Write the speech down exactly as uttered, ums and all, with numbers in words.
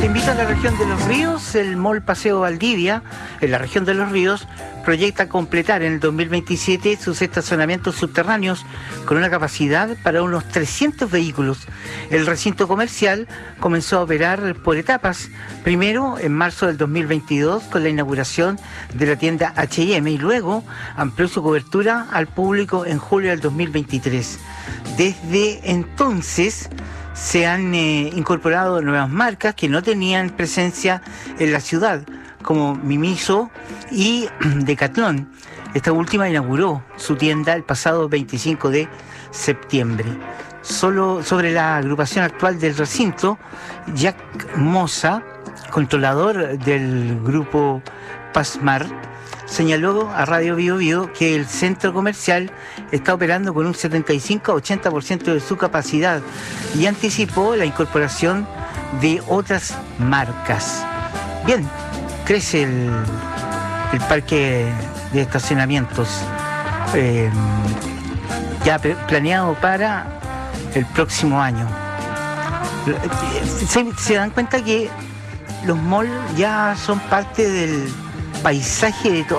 Te invito a la región de Los Ríos. El Mall Paseo Valdivia, en la región de Los Ríos, proyecta completar en el dos mil veintisiete sus estacionamientos subterráneos con una capacidad para unos trescientos vehículos. El recinto comercial comenzó a operar por etapas, primero en marzo del dos mil veintidós con la inauguración de la tienda H y M y luego amplió su cobertura al público en julio del dos mil veintitrés. Desde entonces se han eh, incorporado nuevas marcas que no tenían presencia en la ciudad, como Mimiso y Decathlon. Esta última inauguró su tienda el pasado veinticinco de septiembre. Solo sobre la agrupación actual del recinto, Jack Moza, controlador del grupo Pasmar, señaló a Radio Bio Bio que el centro comercial está operando con un setenta y cinco a ochenta por ciento de su capacidad y anticipó la incorporación de otras marcas. Bien, crece el, el parque de estacionamientos eh, ya planeado para el próximo año. Se, se dan cuenta que los malls ya son parte del paisaje de todo.